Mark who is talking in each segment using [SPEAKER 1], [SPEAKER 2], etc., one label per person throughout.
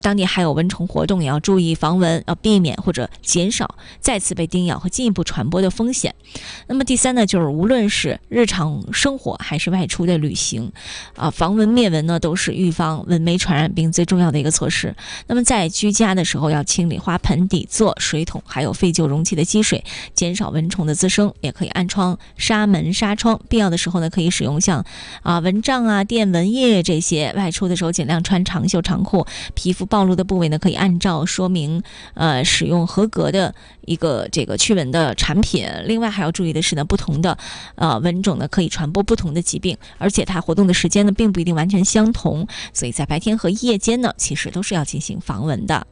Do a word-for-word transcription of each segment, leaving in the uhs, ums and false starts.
[SPEAKER 1] 当地还有蚊虫活动，也要注意防蚊，要避免或者减少再次被叮咬和进一步传播的风险。那么第三呢，就是无论是日常生活还是外出的旅行，啊，防蚊灭蚊呢都是预防蚊媒传染病最重要的一个措施。那么在居家的时候要清理花盆底座、水桶，还有废旧容器的积水，减少蚊虫的滋生。也可以安装纱门、纱窗，必要的时候呢可以使用像啊蚊帐啊、电蚊液这些。外出的时候尽量穿长袖长裤，皮肤暴露的部位呢，可以按照说明，呃，使用合格的一个这个驱蚊的产品。另外还要注意的是呢，不同的呃蚊种呢，可以传播不同的疾病，而且它活动的时间呢，并不一定完全相同，所以在白天和夜间呢，其实都是要进行防蚊的。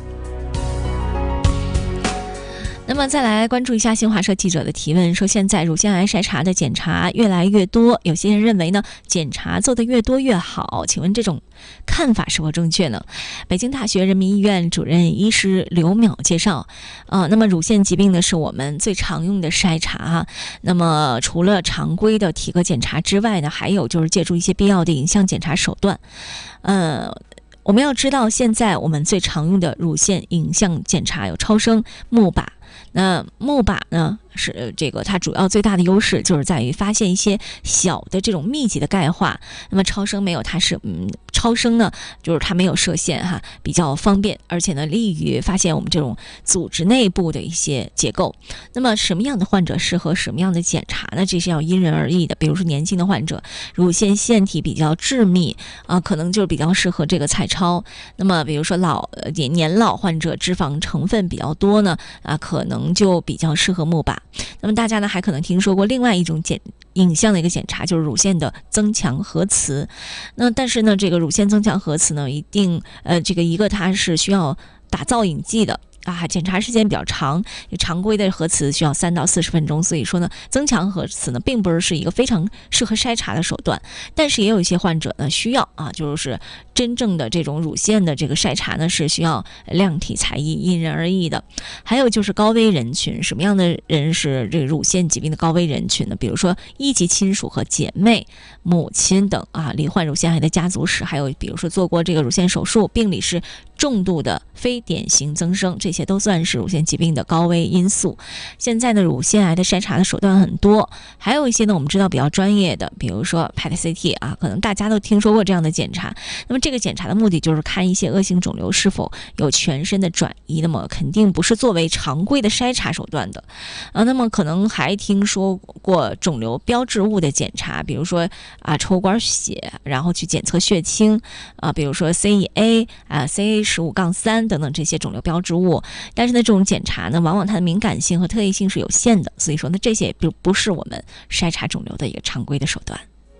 [SPEAKER 1] 那么再来关注一下新华社记者的提问，说现在乳腺癌筛查的检查越来越多，有些人认为呢，检查做得越多越好，请问这种看法是否正确呢？北京大学人民医院主任医师刘淼介绍，呃，那么乳腺疾病呢是我们最常用的筛查哈。那么除了常规的体格检查之外呢，还有就是借助一些必要的影像检查手段，呃。我们要知道，现在我们最常用的乳腺影像检查有超声、钼靶。那钼靶呢，是这个它主要最大的优势就是在于发现一些小的这种密集的钙化。那么超声没有，它是嗯，超声呢就是它没有射线哈，比较方便，而且呢利于发现我们这种组织内部的一些结构。那么什么样的患者适合什么样的检查呢？这是要因人而异的。比如说年轻的患者，乳腺腺体比较致密啊，可能就比较适合这个彩超。那么比如说老年年老患者，脂肪成分比较多呢啊，可能就比较适合钼靶。那么大家呢还可能听说过另外一种检影像的一个检查，就是乳腺的增强核磁。那但是呢，这个乳腺增强核磁呢，一定呃这个一个它是需要打造影剂的。啊，检查时间比较长，常规的核磁需要三到四十分钟，所以说呢，增强核磁呢，并不是是一个非常适合筛查的手段。但是也有一些患者呢需要啊，就是真正的这种乳腺的这个筛查呢，是需要量体裁衣，因人而异的。还有就是高危人群，什么样的人是这个乳腺疾病的高危人群呢？比如说一级亲属和姐妹、母亲等啊，罹患乳腺癌的家族史，还有比如说做过这个乳腺手术、病理是重度的非典型增生，这些都算是乳腺疾病的高危因素。现在呢，乳腺癌的筛查的手段很多，还有一些呢，我们知道比较专业的，比如说 P E T C T 啊，可能大家都听说过这样的检查。那么这个检查的目的就是看一些恶性肿瘤是否有全身的转移，那么肯定不是作为常规的筛查手段的。啊，那么可能还听说过肿瘤标志物的检查，比如说啊抽管血，然后去检测血清啊，比如说 C E A 啊 C A 十五杠三等等这些肿瘤标志物。但是呢，这种检查呢，往往它的敏感性和特异性是有限的，所以说呢，这些也不不是我们筛查肿瘤的一个常规的手段。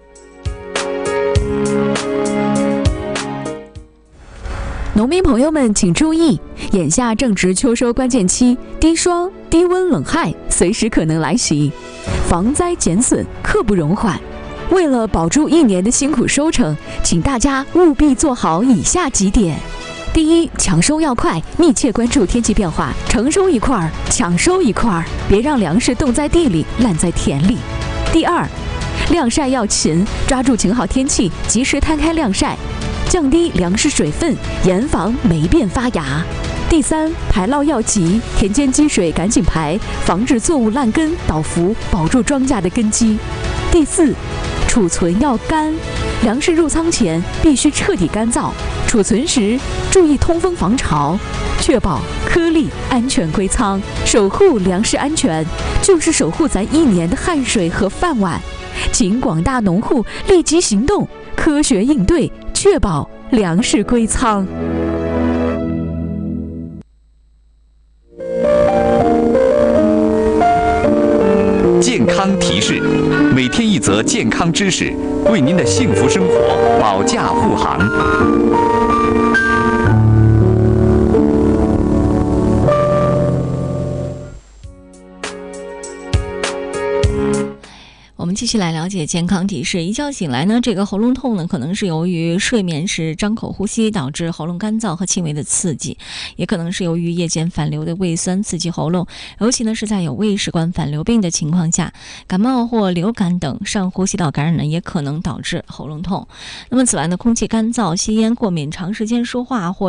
[SPEAKER 2] 农民朋友们请注意，眼下正值秋收关键期，低霜、低温、冷害随时可能来袭，防灾减损刻不容缓。为了保住一年的辛苦收成，请大家务必做好以下几点。第一，抢收要快，密切关注天气变化，成收一块儿，抢收一块儿，别让粮食冻在地里，烂在田里。第二，晾晒要勤，抓住晴好天气，及时摊开晾晒，降低粮食水分，严防霉变发芽。第三，排涝要急，田间积水赶紧排，防止作物烂根倒伏，保住庄稼的根基。第四，储存要干，粮食入仓前必须彻底干燥，储存时注意通风防潮，确保颗粒安全归仓。守护粮食安全，就是守护咱一年的汗水和饭碗。请广大农户立即行动，科学应对，确保粮食归仓。
[SPEAKER 3] 健康提示，每天一则健康知识，为您的幸福生活保驾护航。
[SPEAKER 1] 我们继续来了解健康提示。一觉醒来呢，这个喉咙痛呢，可能是由于睡眠时张口呼吸导致喉咙干燥和轻微的刺激，也可能是由于夜间反流的胃酸刺激喉咙，尤其呢是在有胃食管反流病的情况下，感冒或流感等上呼吸道感染呢，也可能导致喉咙痛。那么此外呢，空气干燥、吸烟、过敏、长时间说话或